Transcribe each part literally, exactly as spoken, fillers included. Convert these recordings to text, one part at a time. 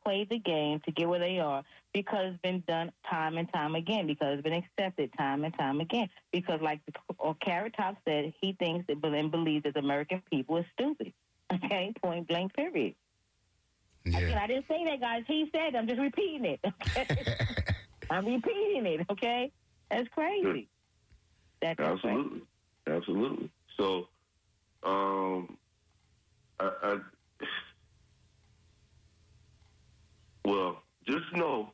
played the game to get where they are because it's been done time and time again, because it's been accepted time and time again. Because, like the, or Carrot Top said, he thinks that, and believes that the American people is stupid. Okay, point blank, period. Yeah. Again, I didn't say that, guys. He said, I'm just repeating it. Okay? I'm repeating it, okay? That's crazy. That's Absolutely. crazy. Absolutely. So, um, I, I, well, just know.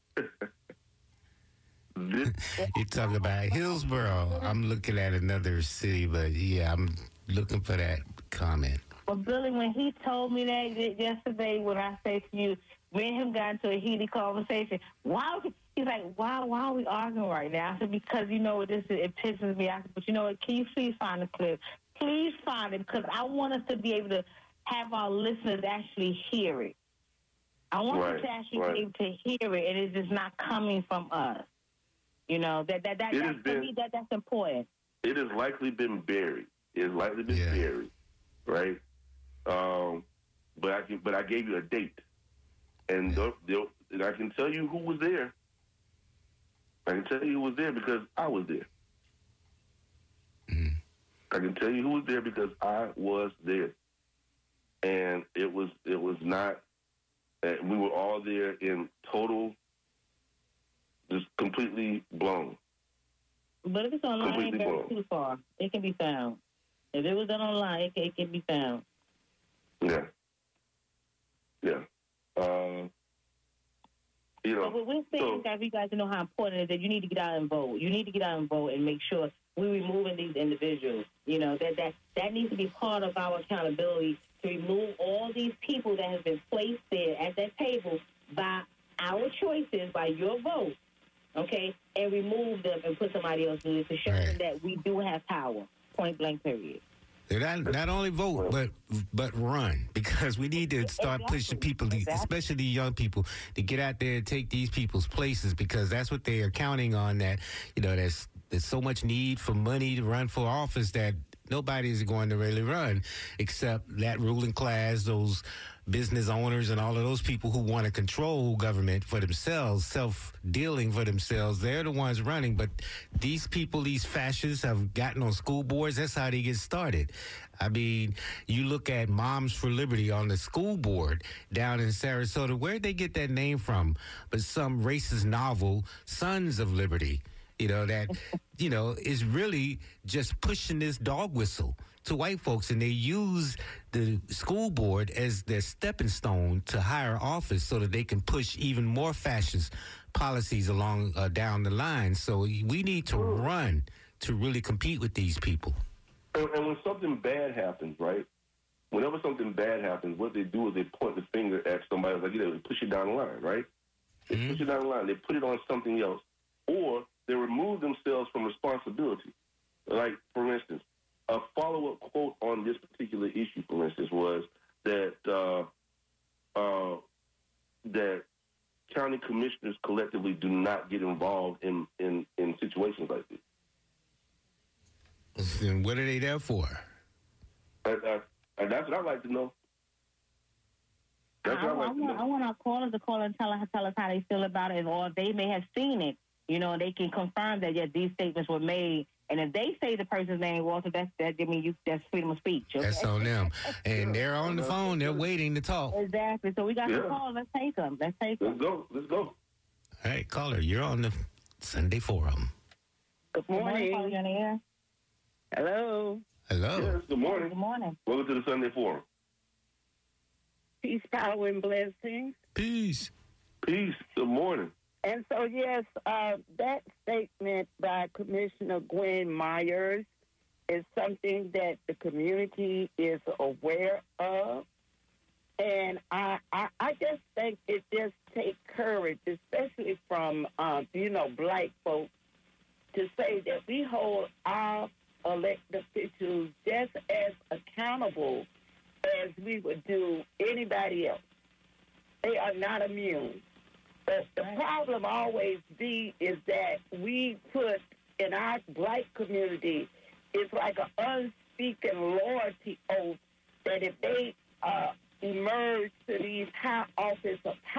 this, You talk about Hillsborough. I'm looking at another city, but yeah, I'm looking for that comment. Well, Billy, when he told me that yesterday, when I say to you, me and him got into a heated conversation. Why? He's like, why? Why are we arguing right now? I said, because you know what, this is, it pisses me off. But you know what? Can you please find the clip? Please find it, because I want us to be able to have our listeners actually hear it. I want right, them to actually right. be able to hear it, and it's just not coming from us. You know that that that, It that has for been- me that that's important. it has likely been buried. It has likely been Yeah. buried, right? Um, but I can, but I gave you a date, and, they'll, they'll, and I can tell you who was there. I can tell you who was there because I was there. Mm. I can tell you who was there because I was there, and it was it was not. Uh, we were all there in total, just completely blown. But if it's online, it ain't Completely very blown. too far. It can be found. If it was done online, it can, it can be found. Yeah, yeah. Uh, you know, But what we're saying, so- guys, you guys know how important it is that you need to get out and vote. You need to get out and vote and make sure we're removing these individuals. You know, that that, that needs to be part of our accountability, to remove all these people that have been placed there at that table by our choices, by your vote, okay, and remove them and put somebody else in it to show Right. them that we do have power, point blank, period. They Not, not only vote, but but run, because we need to start Exactly. pushing people, Exactly. especially the young people, to get out there and take these people's places, because that's what they are counting on. That you know, there's there's so much need for money to run for office that nobody's going to really run, except that ruling class, those business owners, and all of those people who want to control government for themselves, self-dealing for themselves. They're the ones running. But these people, these fascists, have gotten on school boards. That's how they get started. I mean, you look at Moms for Liberty on the school board down in Sarasota. Where'd they get that name from? But some racist novel, Sons of Liberty, you know, that, you know, is really just pushing this dog whistle to white folks. And they use the school board as their stepping stone to higher office so that they can push even more fascist policies along uh, down the line. So we need to run to really compete with these people. And, and when something bad happens, right? Whenever something bad happens, what they do is they point the finger at somebody, like, you know, they push it down the line, right? They Mhm. push it down the line. They put it on something else. Or they remove themselves from responsibility. Like, for instance, a follow-up quote on this particular issue, for instance, was that uh, uh, that county commissioners collectively do not get involved in, in, in situations like this. And what are they there for? And, uh, and that's what I'd like to know. That's I, what I'd I, like to want, I know. want our callers to call and tell us, tell us how they feel about it, or if they may have seen it. You know, they can confirm that, yeah, these statements were made. And if they say the person's name, Walter, that's, that, I mean, you, that's freedom of speech. Okay? That's on them. And they're on the phone. They're waiting to talk. All Exactly. So we got Yeah. to call. Let's take them. Let's take them. Let's go. Let's go. right, caller, you're on the Sunday Forum. Good morning. Caller, you on the air? Hello. Hello. Yes, good morning. Good morning. Welcome to the Sunday Forum. Peace, power, and blessings. Peace. Peace. Good morning. And so, yes, uh, that statement by Commissioner Gwen Myers is something that the community is aware of. And I, I, I just think it just takes courage, especially from, uh, you know, black folks, to say that we hold our elected officials just as accountable as we would do anybody else. They are not immune. But the problem always be is that we put in our black community, it's like an unspeaking loyalty oath that if they uh, emerge to these high office of